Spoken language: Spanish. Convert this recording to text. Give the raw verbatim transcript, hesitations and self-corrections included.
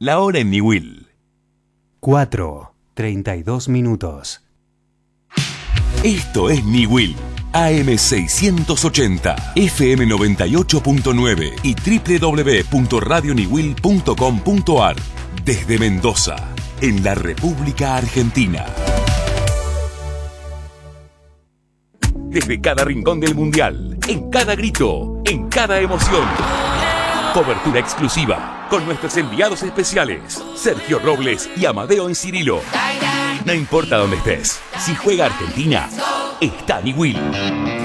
La hora en Niwil. cuatro, treinta y dos minutos. Esto es Niwil. A M seiscientos ochenta, F M noventa y ocho punto nueve y doble u doble u doble u punto radio niwil punto com punto a r. Desde Mendoza, en la República Argentina. Desde cada rincón del Mundial, en cada grito, en cada emoción. Cobertura exclusiva con nuestros enviados especiales, Sergio Robles y Amadeo Encirilo. No importa dónde estés, si juega Argentina, está Niwil.